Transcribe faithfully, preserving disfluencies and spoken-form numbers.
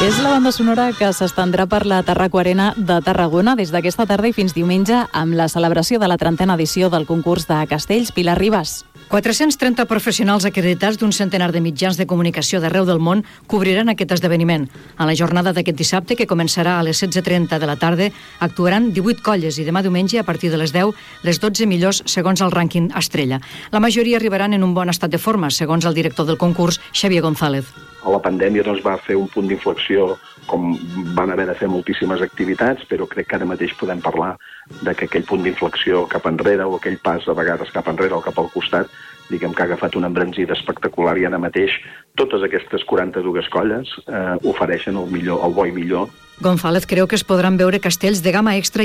És la banda sonora que s'estendrà per la Tarraco Arena de Tarragona des d'aquesta tarda i fins diumenge amb la celebració de la trentena edició del concurs de castells. Pilar Ribas. quatre-cents trenta professionals acreditats d'un centenar de mitjans de comunicació d'arreu del món cobriran aquest esdeveniment. A la jornada d'aquest dissabte, que començarà a les setze trenta de la tarda, actuaran divuit colles i demà diumenge, a partir de les deu, les dotze millors segons el rànquing Estrella. La majoria arribaran en un bon estat de forma, segons el director del concurs, Xavier González. A la pandèmia doncs, va fer un punt d'inflexió, com van haver de fer moltíssimes activitats, però crec que ara mateix podem parlar de que aquell punt d'inflexió cap enrere o aquell pas a vegades cap enrere o cap al costat, diguem que ha agafat una embranzida espectacular i ara mateix totes aquestes quaranta-dues colles eh, ofereixen el millor, el bo i millor. González creu que es podran veure castells de gamma extra